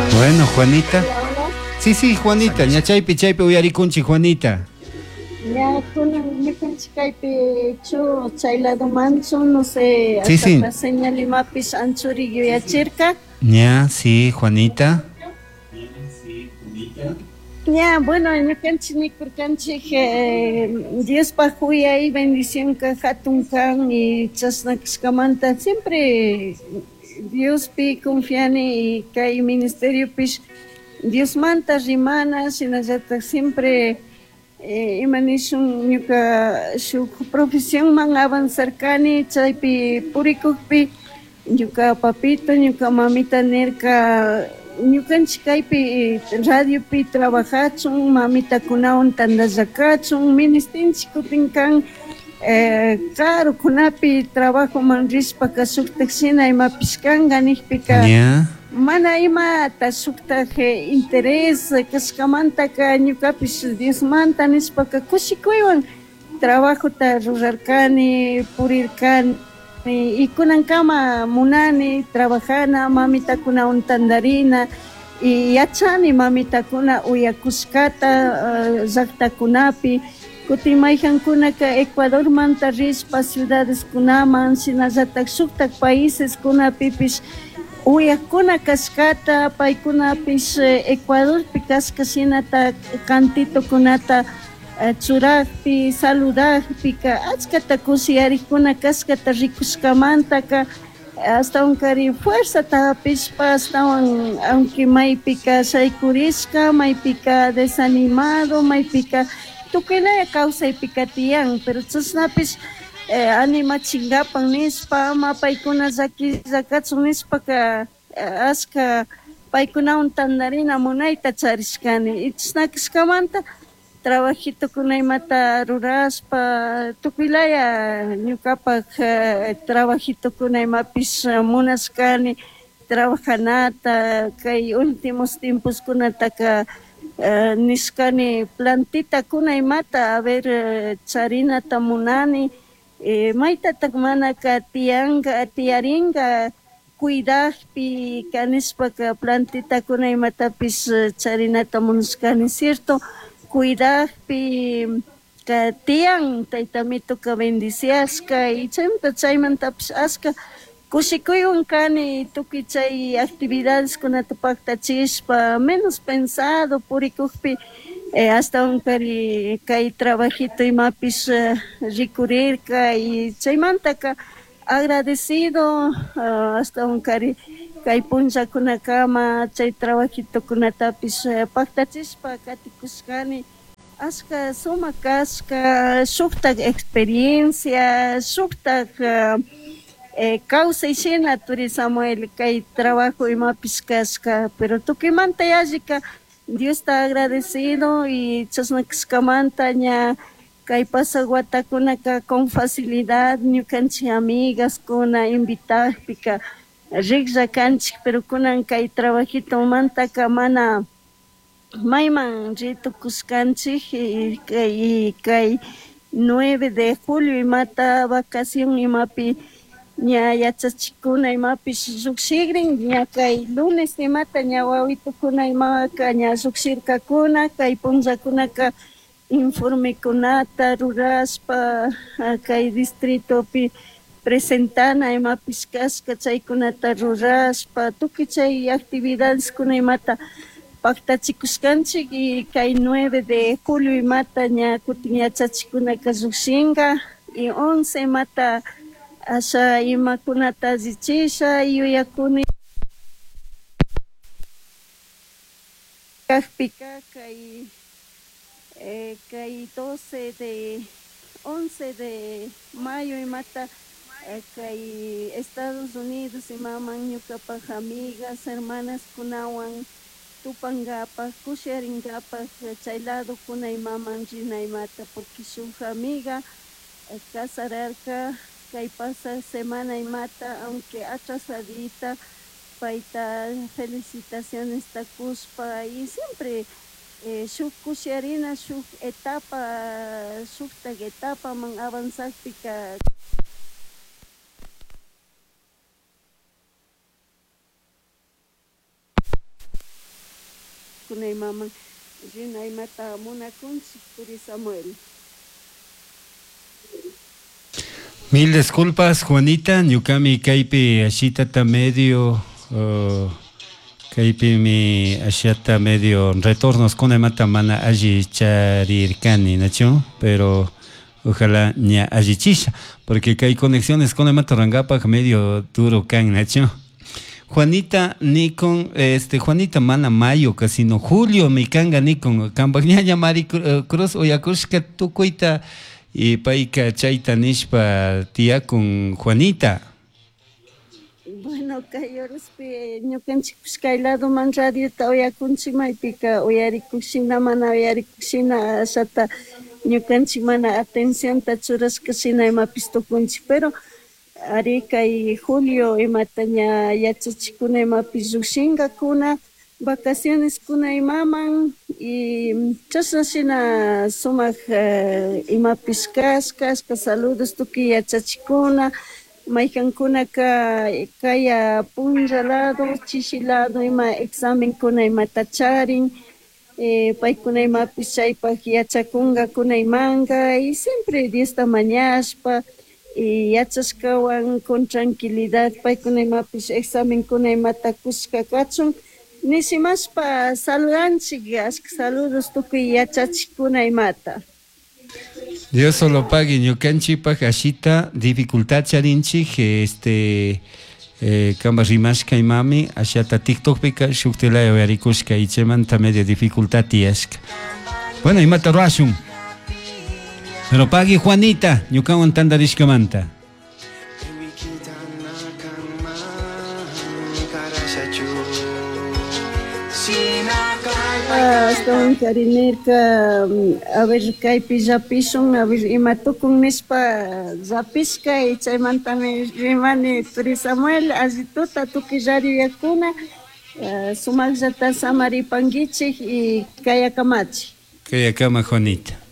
Bueno, Juanita. Hola, hola. Sí, sí, Juanita. Ña chaypi uyarikunchi, Juanita. Ya, kunan mikunchikaypi chay lado manso, no sé, Sí, hasta sí. la señal imapis anchuri yuyachirka. Ña, sí, Juanita. Ya, bueno, ñukanchik nikurkanchik Dios pajuya y bendición ka hatun kan y chasnakashkamanta siempre Dios pi confiani y kay ministerio pish Dios manta rimana sinallatak siempre imanishun ñuka shuk profesión man avanzarkani chaypi purikukpi ñuka papito ñuka mamita nirka ñukanchik kaypi radiopi trabajachun mamitakunawan tandallakachun ministinchik kutin kan karukunapi trabajoman rishpaka suktak shina imapish kanqa nigpika Ña. mana imata suktak interés kashkamantaka ñukapish Diosmanta nishpaka kushikuywan trabajota rurarkani purirkani y kunankama munani trabajana mamitakunawan tandarina y yachani mamitakuna uyakushkata llaqtakunapi kutin mayjankunaka Ecuador manta rishpa ciudades kunaman shinallatak suktak países kunapipish uyakuna kashkata paykunapish Ecuadorpi kashka shinata cantito kunata churaqpi saludaqpika achkata kushiyarikkuna kashkata rikushkamantaka astawan kari fuerzata hapishpa astawan aunque maypika shaykurishka maypika desanimado maypika tukuylaya kawsaypika tiyan pero chashnapish animachingapan nishpa ama paykuna llakikachun nishpaka ashka paykunawan tandarina munayta charishkani y chashnakashkamanta trabajitokuna imata rurashpa tukuylaya ñukapak trabajitokuna imapish munashkani trabajanata kay últimos tiemposkunataka nishkani plantitakuna imata a ver charinata munani maytatak manaka tiyaringa cuidaqpi kanishpaka plantitakuna imatapish charinata munashkani cierto cuidaqpi tiyan tayta amitoka bendiciashka y chaymantapish ashka kushikuywan kani tukuy chay actividades kunata paktachishpa menos pensado purikukpi astawan kari kay trabajito imapish rikurirka y chaymantaka agradecido astawan kari kay punllakunakama chay trabajitokunatapish paktachishpa katikushkani ashka sumak kashka shuktak experiencia shuktak kawsay shina turi Samuel kay trabajo imapish kashka pero tukuymanta yallika Diosta agradecido y chasnakashkamanta ña kay pasaq watakunaka con facilidad ñukanchik amigas kuna invitaqpika riqlla kanchik pero kunan kay trabajitomantaka mana mayman ritukushkanchik kay 9 de julio imata vacación imapi ña yachachikuna imapish llukshirin ña kay lunes imata ña wawitukuna imaka ña llukshirkakuna kay punllakunaka informekunata rurashpa kay distritopi presentana imapish kashka chaykunata rurashpa tukuy chay actividadeskuna imata paktachikushkanchik y kay 9 de julio imata ña kutin yachachikunaka llukshinga y 11 imata asha imakunata allichisha yuyakuni kajpika kay 12 de 11 de mayo imata kay Estados Unidos imaman ñukapak amigas hermanas kunawan tupangapak kusharingapak chay lado kuna imaman rina imata porque shuk amiga casararka kay pasaq semana imata aunque atrasadita payta felicitaciones takuspa y siempre shuk kusharina shuk etapa shuktak etapaman avanzakpika kunaymaman rinaymata munakunchik Turi Samuel. Mil disculpas, Juanita, ñukami kaypi ashitata medio kaypi mi ashata medio retornos kunamata mana alli charirkani, ¿nacho? Pero ojalá ña allichisha, porque hay conexiones kunamata rangapak medio duro kan, ¿nacho? Juanita Nikon, Juanita mana mayo casi no julio mi kanga Nikon campaña Mari Cruz oyakushka tukuita y paika chaita nishpa tía con Juanita. Bueno, kayorospi ñukanchik kay lado man radio ta oyakunchik maypika uyarikushina mana uyarikushina ashata ñukanchik mana atención ta churashkashina imapis tukunchik, pero ari kay julio imata ña yachachikuna imapis llukshinkakuna vacaciones kuna imaman y chasnashina sumak imapis kashka saludos tukuy yachachikuna maykankunaka kaya punlla lado chishi lado ima examen kuna imata charin paykuna imapis chaypak yachakunkakuna imanga y siempre diesta mañashpa y yachashkawan con tranquilidad paykuna imapis examen kuna imata kushka kachun nishimashpa saludanchik ashka saludos tukuy yachachikuna imata. Dios solo pague ñukanchikpak ashita dificultad charinchik kamba rimashka imami ashata TikTokpika shuktilaya uyarikushka ichaymanta medio dificultad tiyashka. Bueno, imata ruashun. Pero pague Juanita, ñukawan tandarishkamanta. Astawan karinirka a ver kaypi llapishun a ver imatukun nishpa llapishka y chaymantami rimani Turi Samuel alli tuta tukuy rariyakuna sumakllata samaripankichik y kayakamachi. Kayakama Juanita.